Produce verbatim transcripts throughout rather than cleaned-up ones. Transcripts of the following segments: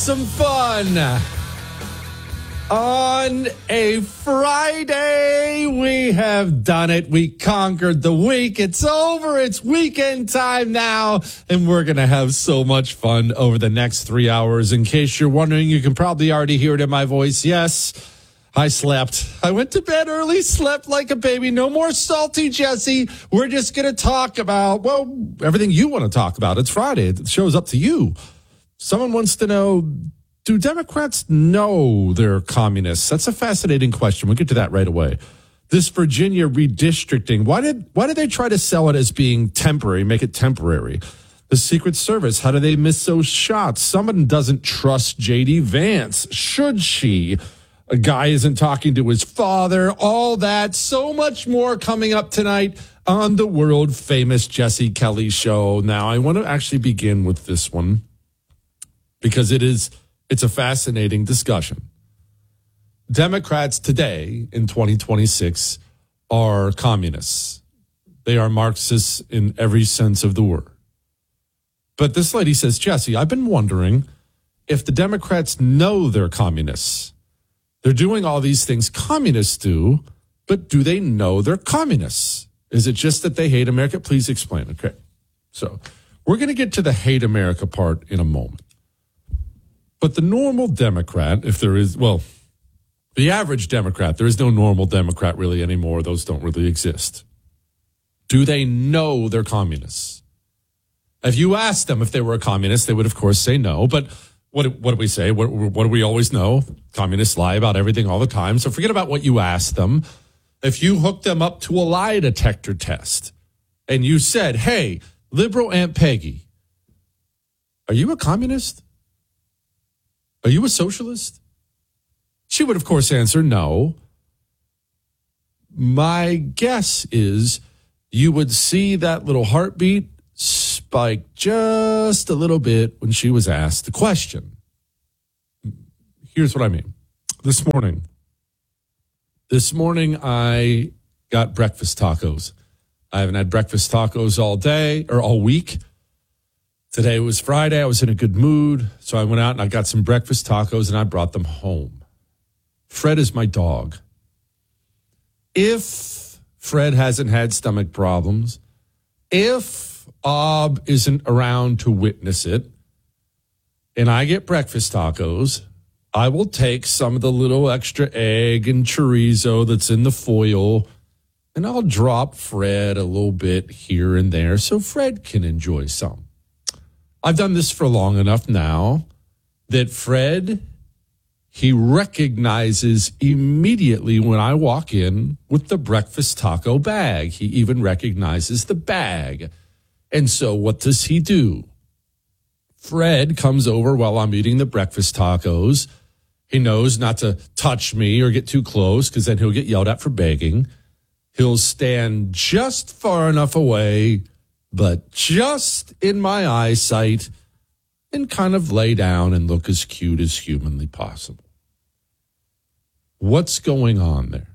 some fun. On a Friday, we have done it. We conquered the week. It's over. It's weekend time now, and we're going to have so much fun over the next three hours. In case you're wondering, you can probably already hear it in my voice. Yes, I slept. I went to bed early, slept like a baby. No more salty, Jesse. We're just going to talk about, well, everything you want to talk about. It's Friday. The show's up to you. Someone wants to know, do Democrats know they're communists? That's a fascinating question. We'll get to that right away. This Virginia redistricting, why did why did they try to sell it as being temporary, make it temporary? The Secret Service, how do they miss those shots? Someone doesn't trust J D Vance. Should she? A guy isn't talking to his father. All that, so much more coming up tonight on the world famous Jesse Kelly Show. Now, I want to actually begin with this one because it is it's a fascinating discussion. Democrats today in twenty twenty-six are communists. They are Marxists in every sense of the word. But this lady says, Jesse, I've been wondering if the Democrats know they're communists. They're doing all these things communists do, but do they know they're communists? Is it just that they hate America? Please explain. Okay. So we're going to get to the hate America part in a moment. But the normal Democrat, if there is, well, the average Democrat, there is no normal Democrat really anymore. Those don't really exist. Do they know they're communists? If you asked them if they were a communist, they would, of course, say no. But what, what do we say? What, what do we always know? Communists lie about everything all the time. So forget about what you asked them. If you hooked them up to a lie detector test and you said, hey, liberal Aunt Peggy, are you a communist? Are you a socialist? She would, of course, answer no. My guess is you would see that little heartbeat spike just a little bit when she was asked the question. Here's what I mean. This morning, this morning I got breakfast tacos. I haven't had breakfast tacos all day or all week. Today was Friday. I was in a good mood. So I went out and I got some breakfast tacos and I brought them home. Fred is my dog. If Fred hasn't had stomach problems, if Ob isn't around to witness it, and I get breakfast tacos, I will take some of the little extra egg and chorizo that's in the foil, and I'll drop Fred a little bit here and there so Fred can enjoy some. I've done this for long enough now that Fred, he recognizes immediately when I walk in with the breakfast taco bag. He even recognizes the bag. And so what does he do? Fred comes over while I'm eating the breakfast tacos. He knows not to touch me or get too close because then he'll get yelled at for begging. He'll stand just far enough away, but just in my eyesight, and kind of lay down and look as cute as humanly possible. What's going on there?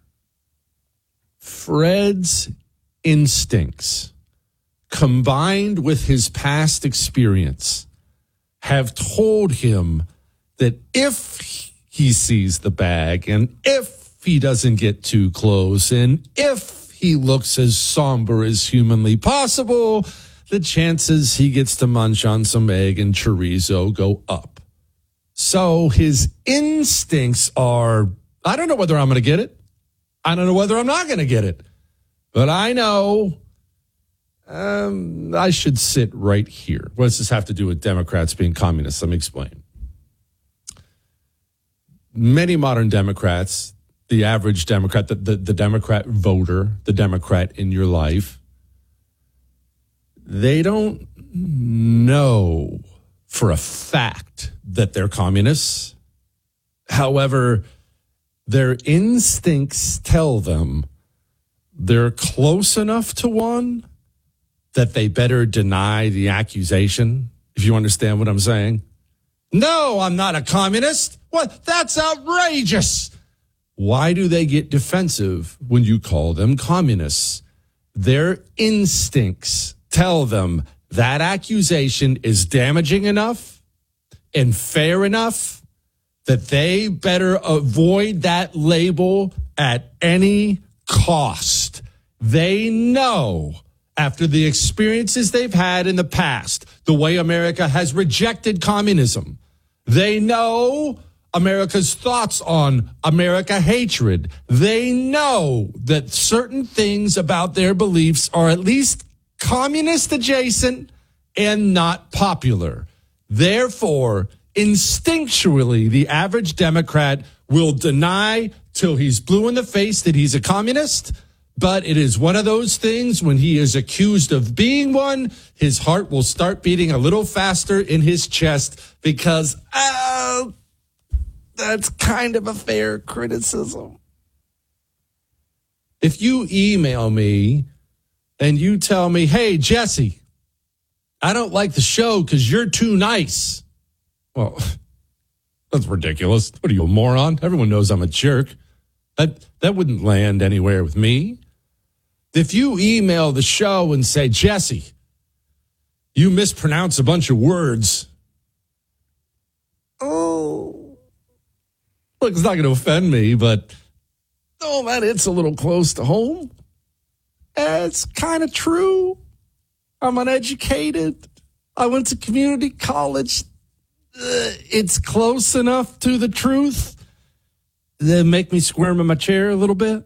Fred's instincts, combined with his past experience, have told him that if he sees the bag and if he doesn't get too close and if he looks as somber as humanly possible, the chances he gets to munch on some egg and chorizo go up. So his instincts are, I don't know whether I'm going to get it. I don't know whether I'm not going to get it. But I know um, I should sit right here. What does this have to do with Democrats being communists? Let me explain. Many modern Democrats, the average Democrat, the, the, the Democrat voter, the Democrat in your life, they don't know for a fact that they're communists. However, their instincts tell them they're close enough to one that they better deny the accusation, if you understand what I'm saying. No, I'm not a communist. What? That's outrageous. Why do they get defensive when you call them communists? Their instincts tell them that accusation is damaging enough, and fair enough that they better avoid that label at any cost. They know, after the experiences they've had in the past, the way America has rejected communism, they know America's thoughts on America hatred. They know that certain things about their beliefs are at least communist adjacent and not popular. Therefore, instinctually, the average Democrat will deny till he's blue in the face that he's a communist. But it is one of those things when he is accused of being one, his heart will start beating a little faster in his chest because, oh, that's kind of a fair criticism. If you email me and you tell me, hey, Jesse, I don't like the show because you're too nice. Well, that's ridiculous. What are you, a moron? Everyone knows I'm a jerk. That, that wouldn't land anywhere with me. If you email the show and say, Jesse, you mispronounce a bunch of words. Oh, look, it's not going to offend me, but oh, man, it's a little close to home. It's kind of true. I'm uneducated. I went to community college. Uh, it's close enough to the truth that make me squirm in my chair a little bit.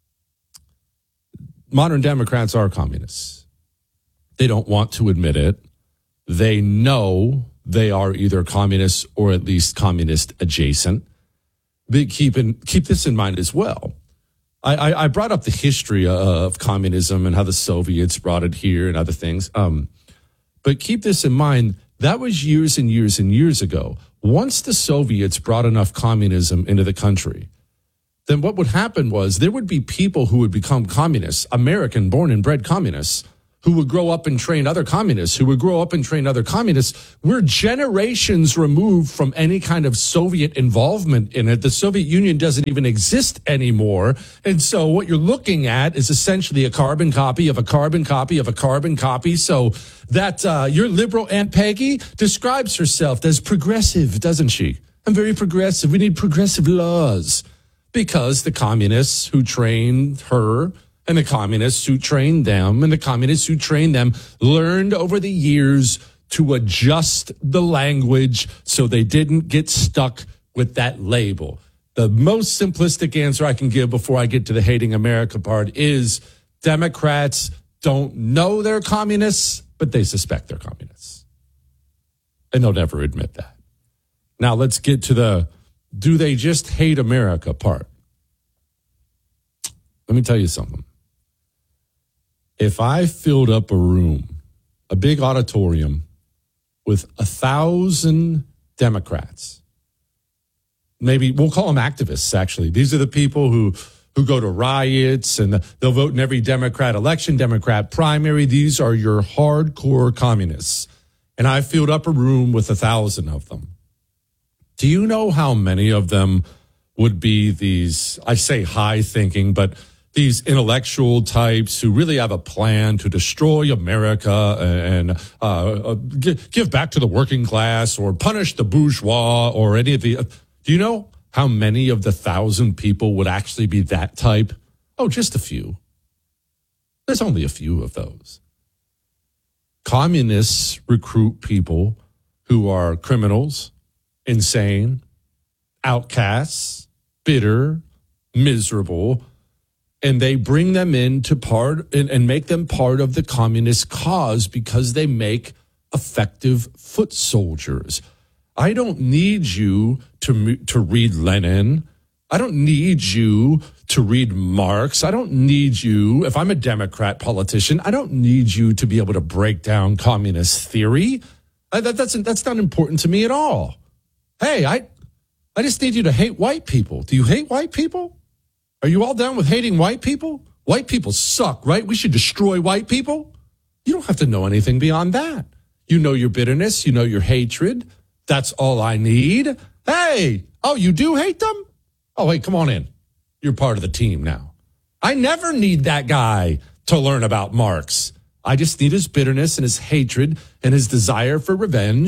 Modern Democrats are communists. They don't want to admit it. They know they are either communists or at least communist adjacent. But keep, in, keep this in mind as well. I, I, I brought up the history of communism and how the Soviets brought it here and other things. Um, but keep this in mind. That was years and years and years ago. Once the Soviets brought enough communism into the country, then what would happen was there would be people who would become communists, American born and bred communists, who would grow up and train other communists, who would grow up and train other communists. We're generations removed from any kind of Soviet involvement in it. The Soviet Union doesn't even exist anymore. And so what you're looking at is essentially a carbon copy of a carbon copy of a carbon copy. So that uh, your liberal Aunt Peggy describes herself as progressive, doesn't she? I'm very progressive. We need progressive laws. Because the communists who trained her and the communists who trained them and the communists who trained them learned over the years to adjust the language so they didn't get stuck with that label. The most simplistic answer I can give before I get to the hating America part is Democrats don't know they're communists, but they suspect they're communists. And they'll never admit that. Now let's get to the do they just hate America part. Let me tell you something. If I filled up a room, a big auditorium with a thousand Democrats, maybe we'll call them activists, actually. These are the people who, who go to riots and they'll vote in every Democrat election, Democrat primary. These are your hardcore communists. And I filled up a room with a thousand of them. Do you know how many of them would be these, I say high thinking, but these intellectual types who really have a plan to destroy America and uh, give back to the working class or punish the bourgeois or any of the, do you know how many of the thousand people would actually be that type? Oh, just a few. There's only a few of those. Communists recruit people who are criminals, insane, outcasts, bitter, miserable, and they bring them in to part and, and make them part of the communist cause because they make effective foot soldiers. I don't need you to to read Lenin. I don't need you to read Marx. I don't need you, if I'm a Democrat politician, I don't need you to be able to break down communist theory. I, that, that's that's not important to me at all. Hey, I I just need you to hate white people. Do you hate white people? Are you all down with hating white people? White people suck, right? We should destroy white people. You don't have to know anything beyond that. You know your bitterness. You know your hatred. That's all I need. Hey, oh, you do hate them? Oh, wait, come on in. You're part of the team now. I never need that guy to learn about Marx. I just need his bitterness and his hatred and his desire for revenge.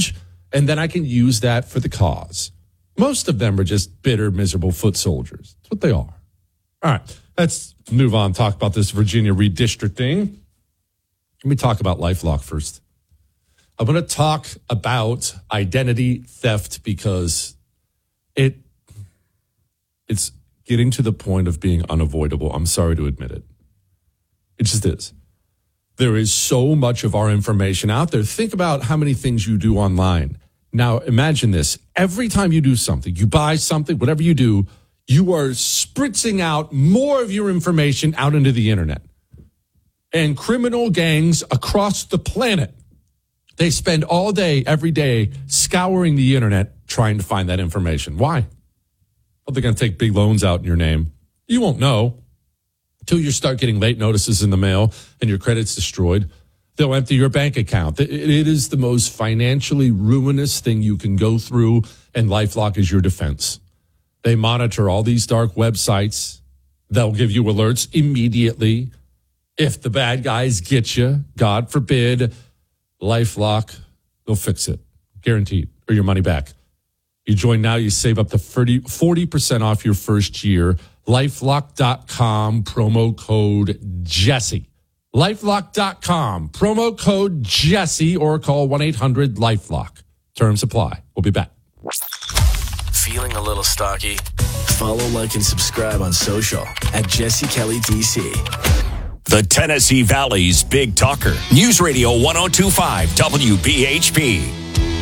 and then I can use that for the cause. Most of them are just bitter, miserable foot soldiers. That's what they are. All right, let's move on, talk about this Virginia redistricting. Let me talk about LifeLock first. I'm going to talk about identity theft because it it's getting to the point of being unavoidable. I'm sorry to admit it. It just is. There is so much of our information out there. Think about how many things you do online. Now, imagine this. Every time you do something, you buy something, whatever you do, you are spritzing out more of your information out into the internet. And criminal gangs across the planet, they spend all day, every day, scouring the internet trying to find that information. Why? Well, they're going to take big loans out in your name. You won't know until you start getting late notices in the mail and your credit's destroyed. They'll empty your bank account. It is the most financially ruinous thing you can go through, and LifeLock is your defense. They monitor all these dark websites. They'll give you alerts immediately. If the bad guys get you, God forbid, LifeLock, they'll fix it. Guaranteed. Or your money back. You join now, you save up to forty percent off your first year. LifeLock dot com, promo code Jesse. LifeLock dot com, promo code Jesse, or call one eight hundred LifeLock. Terms apply. We'll be back. Feeling a little stocky? Follow, like, and subscribe on social at Jesse Kelly D C. The Tennessee Valley's Big Talker. News Radio one oh two point five W B H P.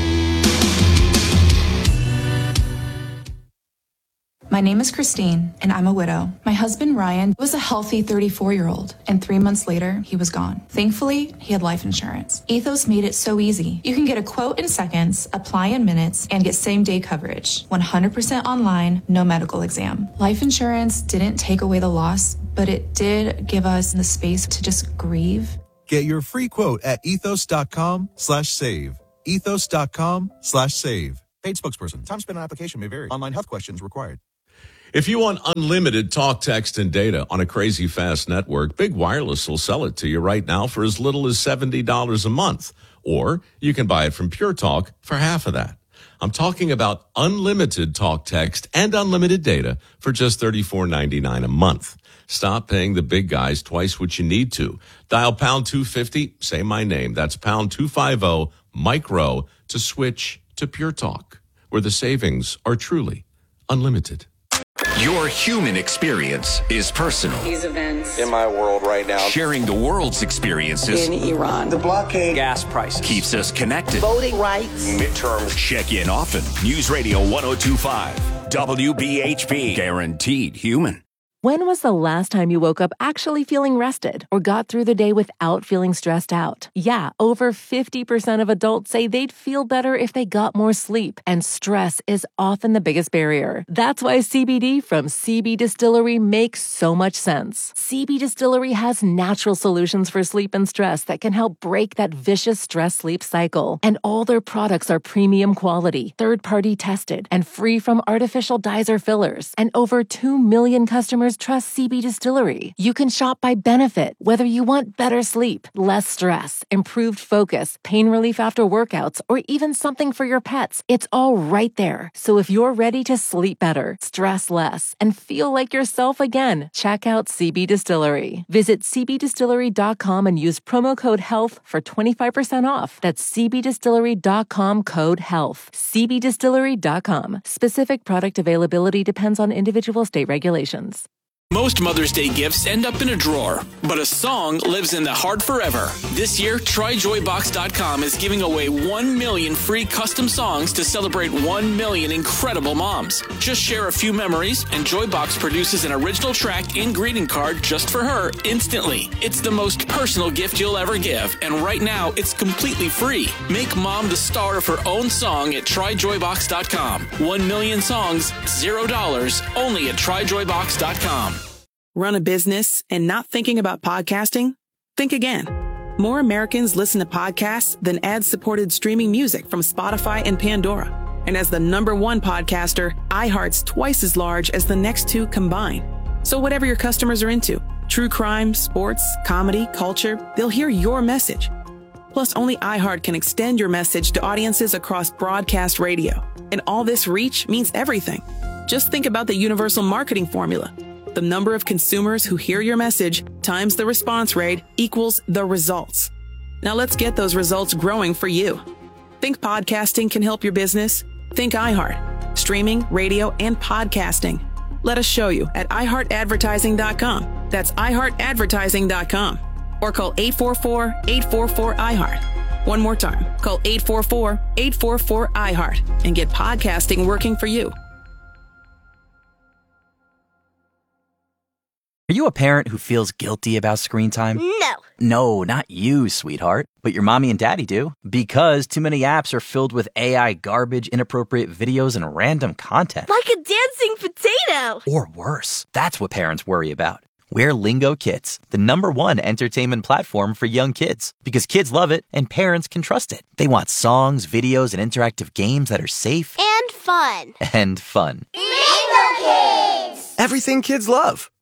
My name is Christine, and I'm a widow. My husband, Ryan, was a healthy thirty-four-year-old, and three months later, he was gone. Thankfully, he had life insurance. Ethos made it so easy. You can get a quote in seconds, apply in minutes, and get same-day coverage. one hundred percent online, no medical exam. Life insurance didn't take away the loss, but it did give us the space to just grieve. Get your free quote at ethos.com slash save. Ethos.com slash save. Paid spokesperson. Time spent on application may vary. Online health questions required. If you want unlimited talk, text, and data on a crazy fast network, Big Wireless will sell it to you right now for as little as seventy dollars a month. Or you can buy it from Pure Talk for half of that. I'm talking about unlimited talk, text, and unlimited data for just thirty-four ninety-nine a month. Stop paying the big guys twice what you need to. Dial pound two fifty, say my name. That's pound two fifty, micro, to switch to Pure Talk, where the savings are truly unlimited. Your human experience is personal. These events in my world right now. Sharing the world's experiences in Iran, the blockade, gas prices, keeps us connected. Voting rights, midterms. Check in often. News Radio one oh two point five W B H P. Guaranteed human. When was the last time you woke up actually feeling rested or got through the day without feeling stressed out? Yeah, over fifty percent of adults say they'd feel better if they got more sleep, and stress is often the biggest barrier. That's why C B D from C B Distillery makes so much sense. C B Distillery has natural solutions for sleep and stress that can help break that vicious stress-sleep cycle. And all their products are premium quality, third-party tested, and free from artificial dyes or fillers. And over two million customers trust C B Distillery. You can shop by benefit, whether you want better sleep, less stress, improved focus, pain relief after workouts, or even something for your pets. It's all right there. So if you're ready to sleep better, stress less, and feel like yourself again, check out C B Distillery. Visit c b distillery dot com and use promo code HEALTH for twenty-five percent off. That's c b distillery dot com code HEALTH. c b distillery dot com. Specific product availability depends on individual state regulations. Most Mother's Day gifts end up in a drawer, but a song lives in the heart forever. This year, try joy box dot com is giving away one million free custom songs to celebrate one million incredible moms. Just share a few memories, and Joybox produces an original track and greeting card just for her instantly. It's the most personal gift you'll ever give, and right now, it's completely free. Make mom the star of her own song at try joy box dot com. One million songs, zero dollars, only at try joy box dot com. Run a business and not thinking about podcasting? Think again. More Americans listen to podcasts than ad-supported streaming music from Spotify and Pandora. And as the number one podcaster, iHeart's twice as large as the next two combined. So whatever your customers are into, true crime, sports, comedy, culture, they'll hear your message. Plus, only iHeart can extend your message to audiences across broadcast radio. And all this reach means everything. Just think about the universal marketing formula. The number of consumers who hear your message times the response rate equals the results. Now let's get those results growing for you. Think podcasting can help your business? Think iHeart. Streaming, radio, and podcasting. Let us show you at i heart advertising dot com. That's i heart advertising dot com. Or call eight four four, eight four four, I heart. One more time. Call eight four four, eight four four, I heart and get podcasting working for you. Are you a parent who feels guilty about screen time? No. No, not you, sweetheart. But your mommy and daddy do. Because too many apps are filled with A I garbage, inappropriate videos, and random content. Like a dancing potato. Or worse. That's what parents worry about. We're Lingo Kids, the number one entertainment platform for young kids. Because kids love it and parents can trust it. They want songs, videos, and interactive games that are safe. And fun. And fun. Lingo Kids! Everything kids love.